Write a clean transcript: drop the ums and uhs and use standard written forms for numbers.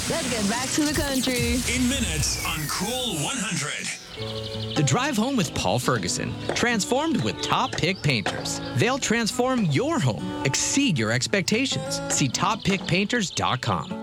Let's get back to the country. In minutes on Cool 100. The Drive Home with Paul Ferguson. Transformed with Top Pick Painters. They'll transform your home. Exceed your expectations. See toppickpainters.com.